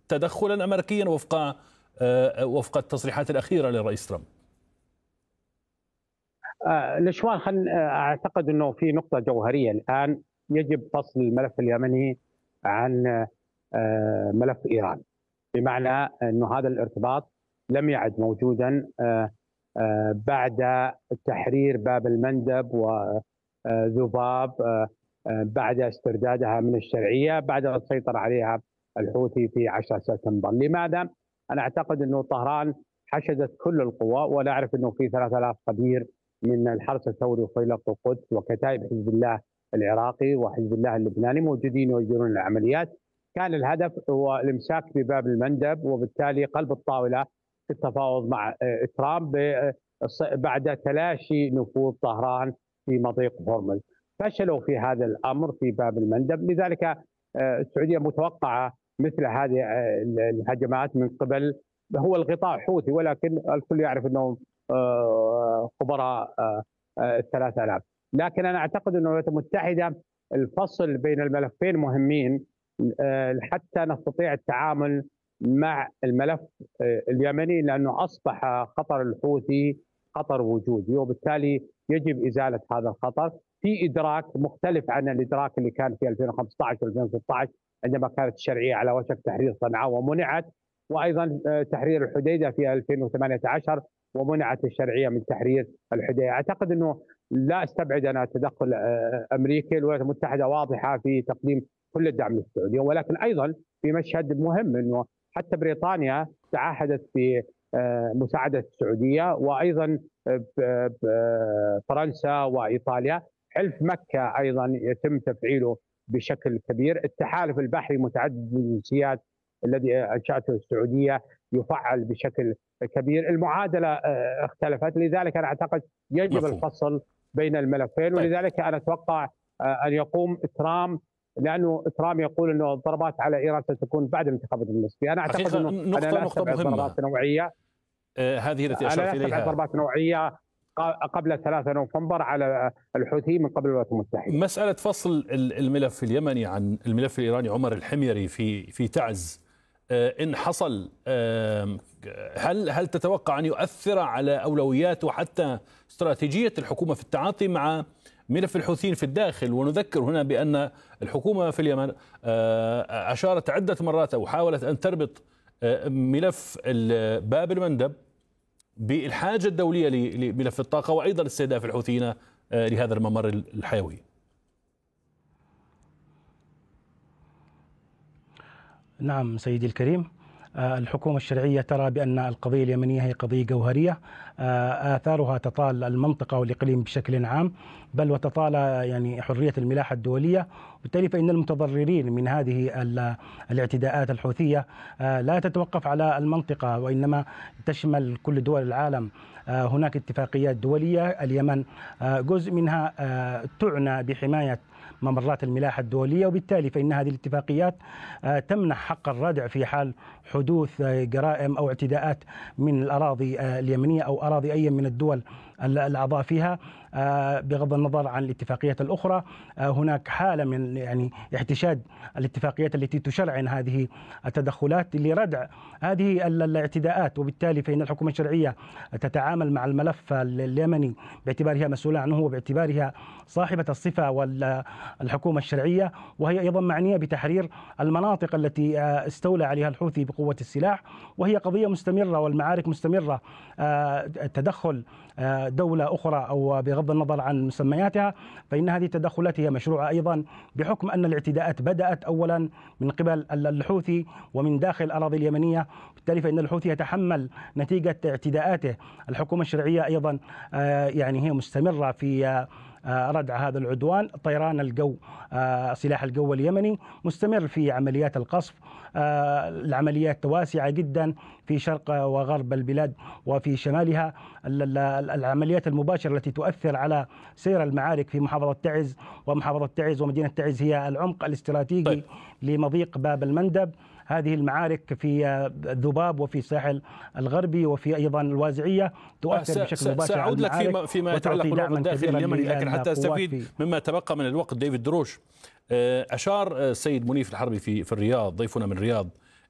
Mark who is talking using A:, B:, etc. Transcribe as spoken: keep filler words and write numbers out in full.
A: تدخلا أمريكيا وفق وفق التصريحات الأخيرة للرئيس ترامب؟
B: نشوان، خل أعتقد أنه في نقطة جوهرية الآن يجب فصل الملف اليمني عن ملف إيران، بمعنى أنه هذا الارتباط لم يعد موجودا بعد تحرير باب المندب وذباب، بعد استردادها من الشرعية، بعد أن سيطر عليها الحوثي في عشرة سبتمبر. لماذا؟ أنا أعتقد أنه طهران حشدت كل القوى، ولا أعرف أنه في ثلاثة آلاف خبير من الحرس الثوري وفيلق القدس وكتائب حزب الله العراقي وحزب الله اللبناني موجودين يؤجرون العمليات. كان الهدف هو الامساك بباب المندب، وبالتالي قلب الطاولة في التفاوض مع ترامب بعد تلاشي نفوذ طهران في مضيق هرمز. فشلوا في هذا الأمر في باب المندب، لذلك السعودية متوقعة مثل هذه الهجمات من قبل، هو الغطاء حوثي ولكن الكل يعرف أنهم خبراء الثلاثة آلاف. لكن أنا أعتقد أن الولايات المتحدة الفصل بين الملفين مهمين حتى نستطيع التعامل مع الملف اليمني، لأنه أصبح خطر الحوثي خطر وجودي، وبالتالي يجب إزالة هذا الخطر في إدراك مختلف عن الإدراك اللي كان في ألفين وخمسة عشر و ألفين وستة عشر عندما كانت الشرعية على وشك تحرير صنعاء ومنعت، وأيضا تحرير الحديدة في ألفين وثمانية عشر ومنعت الشرعية من تحرير الحديدة. أعتقد أنه لا أستبعد أنا تدخل أمريكي. الولايات المتحدة واضحة في تقديم كل الدعم للسعودية، ولكن أيضا في مشهد مهم أنه حتى بريطانيا تعهدت بمساعدة السعودية، وأيضا فرنسا وإيطاليا. حلف مكة أيضا يتم تفعيله بشكل كبير. التحالف البحري متعدد الجنسيات الذي أنشأته السعودية يفعل بشكل كبير. المعادلة اختلفت، لذلك أنا أعتقد يجب مفهوم. الفصل بين الملفين، ولذلك أنا أتوقع أن يقوم ترامب، لأنه ترامب يقول أنه الضربات على إيران ستكون بعد الانتخابات النصفية. أنا أعتقد أنه
A: نقطة
B: أنا لا
A: نقطة مهمة
B: ضربات نوعية
A: آه هذه التي أشرت إليها.
B: أنا لا ضربات نوعية قبل ثلاثة نوفمبر على الحوثي من قبل الولايات المتحدة.
A: مسألة فصل الملف اليمني عن الملف الإيراني، عمر الحميري في في تعز، إن حصل هل هل تتوقع أن يؤثر على أولويات وحتى استراتيجية الحكومة في التعاطي مع ملف الحوثيين في الداخل؟ ونذكر هنا بأن الحكومة في اليمن أشارت عدة مرات أو حاولت أن تربط ملف باب المندب بالحاجة الدولية لملف الطاقة وأيضا استهداف الحوثيين لهذا الممر الحيوي.
C: نعم سيدي الكريم، الحكومة الشرعية ترى بأن القضية اليمنية هي قضية جوهرية آثارها تطال المنطقة والإقليم بشكل عام، بل وتطال يعني حرية الملاحة الدولية. وبالتالي فإن المتضررين من هذه الاعتداءات الحوثية لا تتوقف على المنطقة وإنما تشمل كل دول العالم. هناك اتفاقيات دولية، اليمن جزء منها تعنى بحماية ممرات الملاحة الدولية، وبالتالي فإن هذه الاتفاقيات تمنح حق الردع في حال حدوث جرائم أو اعتداءات من الأراضي اليمنية أو أراضي أي من الدول الأعضاء فيها، بغض النظر عن الاتفاقيات الأخرى. هناك حالة من يعني احتشاد الاتفاقيات التي تشرعن هذه التدخلات لردع هذه الاعتداءات، وبالتالي فإن الحكومة الشرعية تتعامل مع الملف اليمني باعتبارها مسؤولة عنه وباعتبارها صاحبة الصفة والحكومة الشرعية، وهي أيضا معنية بتحرير المناطق التي استولى عليها الحوثي بقوة السلاح، وهي قضية مستمرة والمعارك مستمرة. تدخل دولة أخرى أو بغض النظر عن مسمياتها فإن هذه التدخلات هي مشروعة أيضا، بحكم أن الاعتداءات بدأت أولا من قبل الحوثي ومن داخل الأراضي اليمنية، بالتالي فإن الحوثي يتحمل نتيجة اعتداءاته. الحكومة الشرعية أيضا يعني هي مستمرة في ردع هذا العدوان. طيران الجو، سلاح الجو اليمني مستمر في عمليات القصف. العمليات واسعة جدا في شرق وغرب البلاد وفي شمالها. العمليات المباشرة التي تؤثر على سير المعارك في محافظة تعز، ومحافظة تعز ومدينة تعز هي العمق الاستراتيجي طيب. لمضيق باب المندب. هذه المعارك في الذباب وفي الساحل الغربي وفي أيضا الوازعية تؤثر بشكل مباشر على
A: المعارك. سأعود لك فيما, فيما يتعلق بالوضع الداخلي اليمني، لكن حتى أستفيد مما تبقى من الوقت. ديفيد دروش، أشار السيد منيف الحربي في في الرياض، ضيفنا من الرياض،